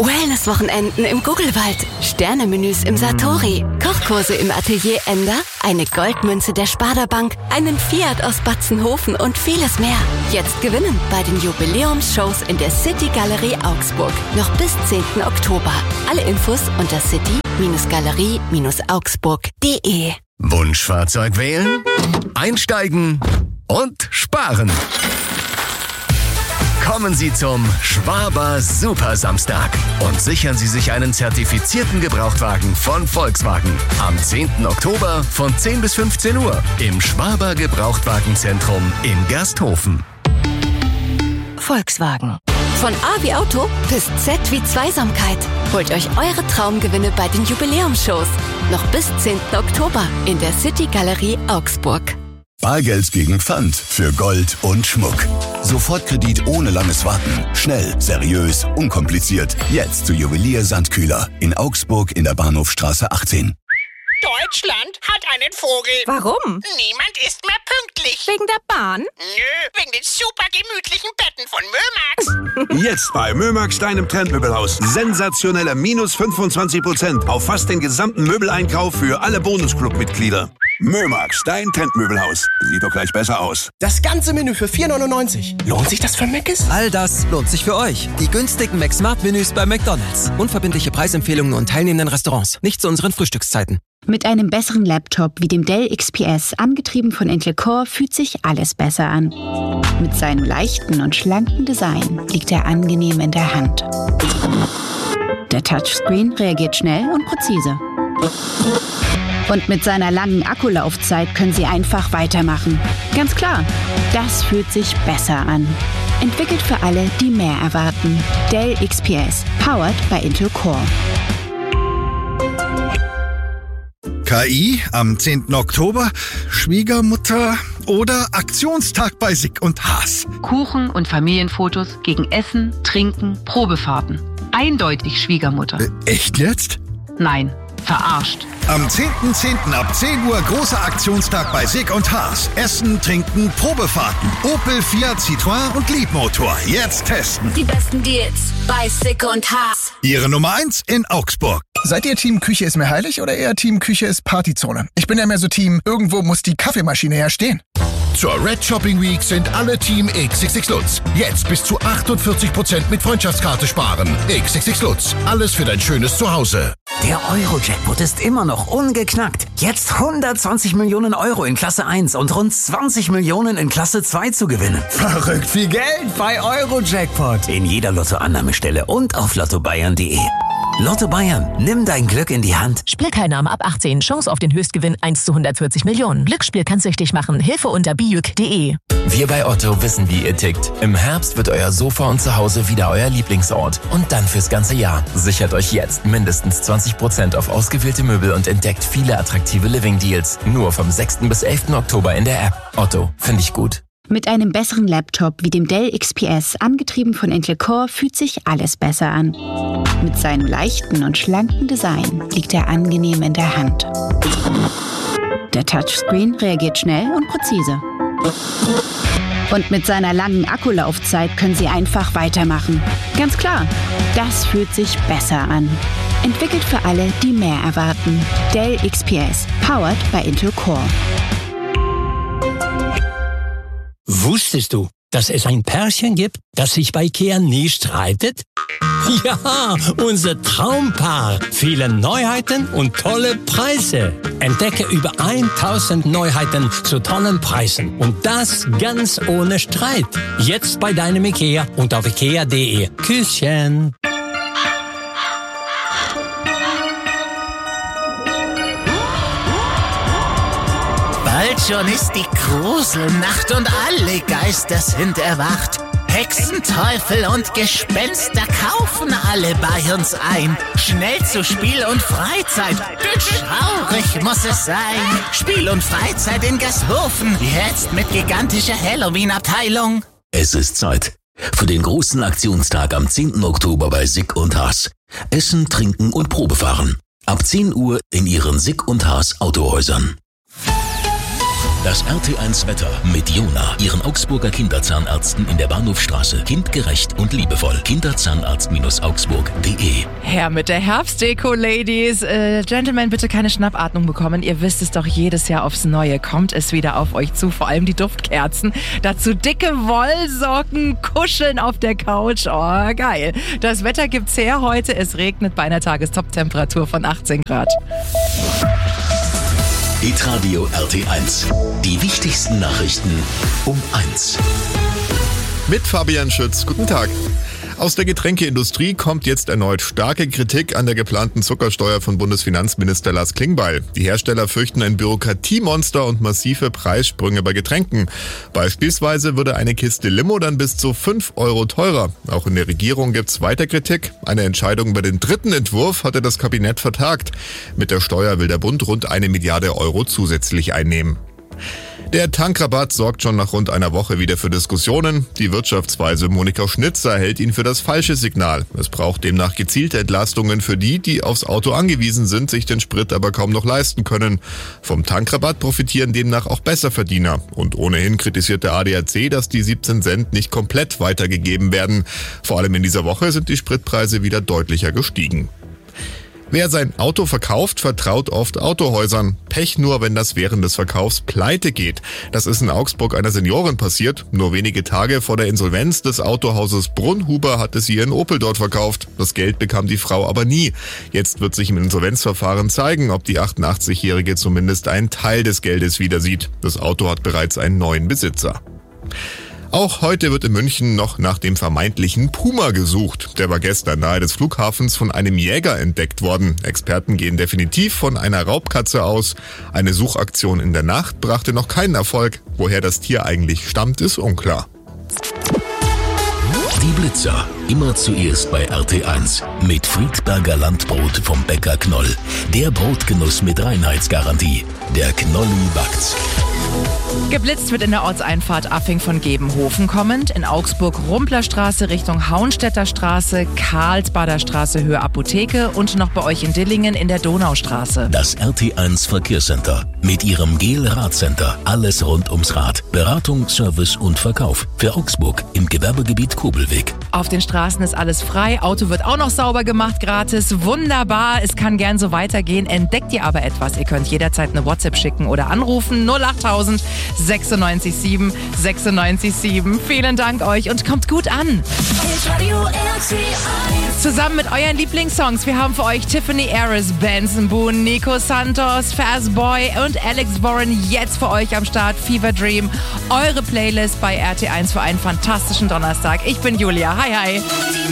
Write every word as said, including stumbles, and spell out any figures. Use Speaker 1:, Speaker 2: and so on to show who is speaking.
Speaker 1: Wellness-Wochenenden im Guggelwald, Sternemenüs im Satori, Kochkurse im Atelier Ender, eine Goldmünze der Sparda Bank, einen Fiat aus Batzenhofen und vieles mehr. Jetzt gewinnen bei den Jubiläumsshows in der City Galerie Augsburg. Noch bis zehnten Oktober. Alle Infos unter city Galerie Augsburg punkt de.
Speaker 2: Wunschfahrzeug wählen, einsteigen und sparen. Kommen Sie zum Schwaber Super Samstag und sichern Sie sich einen zertifizierten Gebrauchtwagen von Volkswagen. Am zehnten Oktober von zehn bis fünfzehn Uhr im Schwaber Gebrauchtwagenzentrum in Gersthofen.
Speaker 1: Volkswagen. Von A wie Auto bis Z wie Zweisamkeit. Holt euch eure Traumgewinne bei den Jubiläumsshows. Noch bis zehnten Oktober in der City Galerie Augsburg.
Speaker 3: Bargeld gegen Pfand für Gold und Schmuck. Sofortkredit ohne langes Warten. Schnell, seriös, unkompliziert. Jetzt zu Juwelier Sandkühler in Augsburg in der Bahnhofstraße achtzehn.
Speaker 4: Deutschland hat einen Vogel.
Speaker 5: Warum?
Speaker 4: Niemand ist mehr pünktlich.
Speaker 5: Wegen der Bahn?
Speaker 4: Nö, wegen den super gemütlichen Betten von Mömax.
Speaker 6: Jetzt bei Mömax, deinem Trendmöbelhaus. Sensationelle minus fünfundzwanzig Prozent auf fast den gesamten Möbeleinkauf für alle Bonusclub-Mitglieder. Mömax, dein Trendmöbelhaus. Sieht doch gleich besser aus.
Speaker 7: Das ganze Menü für vier neunundneunzig. Lohnt sich das für Mc's?
Speaker 8: All das lohnt sich für euch. Die günstigen McSmart-Menüs bei McDonald's. Unverbindliche Preisempfehlungen und teilnehmenden Restaurants. Nicht zu unseren Frühstückszeiten.
Speaker 9: Mit einem besseren Laptop wie dem Dell X P S, angetrieben von Intel Core, fühlt sich alles besser an. Mit seinem leichten und schlanken Design liegt er angenehm in der Hand. Der Touchscreen reagiert schnell und präzise. Und mit seiner langen Akkulaufzeit können Sie einfach weitermachen. Ganz klar, das fühlt sich besser an. Entwickelt für alle, die mehr erwarten. Dell X P S, powered by Intel Core.
Speaker 10: K I am zehnten Oktober, Schwiegermutter oder Aktionstag bei Sick und Haas.
Speaker 11: Kuchen und Familienfotos gegen Essen, Trinken, Probefahrten. Eindeutig Schwiegermutter.
Speaker 10: Äh, echt jetzt?
Speaker 11: Nein, verarscht.
Speaker 10: Am zehnten zehnten ab zehn Uhr großer Aktionstag bei Sick und Haas. Essen, Trinken, Probefahrten. Opel, Fiat, Citroën und Leapmotor. Jetzt testen.
Speaker 1: Die besten Deals bei Sick und Haas.
Speaker 10: Ihre Nummer eins in Augsburg.
Speaker 7: Seid ihr Team Küche ist mir heilig oder eher Team Küche ist Partyzone? Ich bin ja mehr so Team, irgendwo muss die Kaffeemaschine ja stehen.
Speaker 12: Zur Red Shopping Week sind alle Team X X X Lutz. Jetzt bis zu achtundvierzig Prozent mit Freundschaftskarte sparen. X X X Lutz. Alles für dein schönes Zuhause.
Speaker 13: Der Euro-Jackpot ist immer noch ungeknackt. Jetzt hundertzwanzig Millionen Euro in Klasse eins und rund zwanzig Millionen in Klasse zwei zu gewinnen.
Speaker 14: Verrückt viel Geld bei Euro-Jackpot.
Speaker 13: In jeder Lottoannahmestelle und auf lotto bayern punkt de. Lotto Bayern, nimm dein Glück in die Hand.
Speaker 15: Spielteilnahme ab achtzehn, Chance auf den Höchstgewinn eins zu hundertvierzig Millionen. Glücksspiel kann süchtig machen. Hilfe unter bijuk punkt de.
Speaker 16: Wir bei Otto wissen, wie ihr tickt. Im Herbst wird euer Sofa und Zuhause wieder euer Lieblingsort. Und dann fürs ganze Jahr. Sichert euch jetzt mindestens zwanzig Prozent auf ausgewählte Möbel und entdeckt viele attraktive Living-Deals. Nur vom sechsten bis elften Oktober in der App. Otto, finde ich gut.
Speaker 9: Mit einem besseren Laptop wie dem Dell X P S, angetrieben von Intel Core, fühlt sich alles besser an. Mit seinem leichten und schlanken Design liegt er angenehm in der Hand. Der Touchscreen reagiert schnell und präzise. Und mit seiner langen Akkulaufzeit können Sie einfach weitermachen. Ganz klar, das fühlt sich besser an. Entwickelt für alle, die mehr erwarten. Dell X P S, powered by Intel Core.
Speaker 17: Wusstest du, dass es ein Pärchen gibt, das sich bei Ikea nie streitet? Ja, unser Traumpaar. Viele Neuheiten und tolle Preise. Entdecke über tausend Neuheiten zu tollen Preisen. Und das ganz ohne Streit. Jetzt bei deinem Ikea und auf ikea punkt de. Küsschen.
Speaker 4: Bald schon ist die Gruselnacht und alle Geister sind erwacht. Hexen, Teufel und Gespenster kaufen alle bei uns ein. Schnell zu Spiel und Freizeit, denn schaurig muss es sein. Spiel und Freizeit in Gersthofen, jetzt mit gigantischer Halloween-Abteilung.
Speaker 18: Es ist Zeit für den großen Aktionstag am zehnten Oktober bei Sick und Haas. Essen, Trinken und Probefahren. Ab zehn Uhr in Ihren Sick und Haas Autohäusern. Das R T eins Wetter mit Jona, Ihren Augsburger Kinderzahnärzten in der Bahnhofstraße. Kindgerecht und liebevoll. Kinderzahnarzt Augsburg punkt de.
Speaker 5: Her mit der Herbstdeko, Ladies. Äh, Gentlemen, bitte keine Schnappatmung bekommen. Ihr wisst es doch, jedes Jahr aufs Neue kommt es wieder auf euch zu. Vor allem die Duftkerzen. Dazu dicke Wollsocken, kuscheln auf der Couch. Oh, geil. Das Wetter gibt's her heute. Es regnet bei einer Tagestoptemperatur von achtzehn Grad.
Speaker 18: Hitradio R T eins. Die wichtigsten Nachrichten um eins.
Speaker 19: Mit Fabian Schütz. Guten Tag. Aus der Getränkeindustrie kommt jetzt erneut starke Kritik an der geplanten Zuckersteuer von Bundesfinanzminister Lars Klingbeil. Die Hersteller fürchten ein Bürokratiemonster und massive Preissprünge bei Getränken. Beispielsweise würde eine Kiste Limo dann bis zu fünf Euro teurer. Auch in der Regierung gibt's weiter Kritik. Eine Entscheidung über den dritten Entwurf hatte das Kabinett vertagt. Mit der Steuer will der Bund rund eine Milliarde Euro zusätzlich einnehmen. Der Tankrabatt sorgt schon nach rund einer Woche wieder für Diskussionen. Die Wirtschaftsweise Monika Schnitzer hält ihn für das falsche Signal. Es braucht demnach gezielte Entlastungen für die, die aufs Auto angewiesen sind, sich den Sprit aber kaum noch leisten können. Vom Tankrabatt profitieren demnach auch Besserverdiener. Und ohnehin kritisiert der A D A C, dass die siebzehn Cent nicht komplett weitergegeben werden. Vor allem in dieser Woche sind die Spritpreise wieder deutlicher gestiegen. Wer sein Auto verkauft, vertraut oft Autohäusern. Pech nur, wenn das während des Verkaufs pleite geht. Das ist in Augsburg einer Seniorin passiert. Nur wenige Tage vor der Insolvenz des Autohauses Brunhuber hatte sie ihren Opel dort verkauft. Das Geld bekam die Frau aber nie. Jetzt wird sich im Insolvenzverfahren zeigen, ob die achtundachtzig-Jährige zumindest einen Teil des Geldes wieder sieht. Das Auto hat bereits einen neuen Besitzer. Auch heute wird in München noch nach dem vermeintlichen Puma gesucht. Der war gestern nahe des Flughafens von einem Jäger entdeckt worden. Experten gehen definitiv von einer Raubkatze aus. Eine Suchaktion in der Nacht brachte noch keinen Erfolg. Woher das Tier eigentlich stammt, ist unklar.
Speaker 18: Die Blitzer. Immer zuerst bei R T eins. Mit Friedberger Landbrot vom Bäcker Knoll. Der Brotgenuss mit Reinheitsgarantie. Der Knolli backt's.
Speaker 5: Geblitzt wird in der Ortseinfahrt Affing von Gebenhofen kommend, in Augsburg Rumplerstraße Richtung Hauenstädter Straße, Karlsbader Straße Höhe Apotheke und noch bei euch in Dillingen in der Donaustraße.
Speaker 18: Das R T eins Verkehrscenter mit ihrem Gel-Radcenter. Alles rund ums Rad. Beratung, Service und Verkauf. Für Augsburg im Gewerbegebiet Kobelweg.
Speaker 5: Auf den Straßen ist alles frei, Auto wird auch noch sauber gemacht, gratis. Wunderbar, es kann gern so weitergehen. Entdeckt ihr aber etwas, ihr könnt jederzeit eine WhatsApp schicken oder anrufen. null achttausend sechsundneunzig sieben sechsundneunzig sieben. Vielen Dank euch und kommt gut an. Zusammen mit euren Lieblingssongs. Wir haben für euch Tiffany Harris, Benson Boone, Nico Santos, Fastboy und Alex Warren jetzt für euch am Start. Fever Dream, eure Playlist bei R T eins für einen fantastischen Donnerstag. Ich bin Julia. Hi, hi.